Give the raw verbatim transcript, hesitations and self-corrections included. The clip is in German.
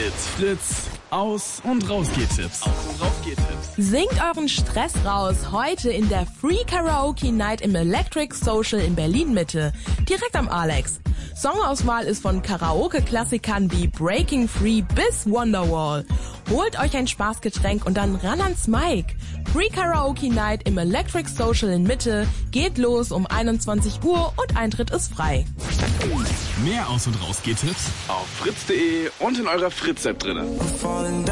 It's Fritz Aus- und Rausgehtipps. Aus- und Rausgehtipps. Singt euren Stress raus heute in der Free Karaoke Night im Electric Social in Berlin Mitte, direkt am Alex. Songauswahl ist von Karaoke-Klassikern wie Breaking Free bis Wonderwall. Holt euch ein Spaßgetränk und dann ran ans Mic. Free Karaoke Night im Electric Social in Mitte geht los um einundzwanzig Uhr und Eintritt ist frei. Mehr Aus- und Rausgehtipps auf fritz punkt de und in eurer Fritz-App drinne.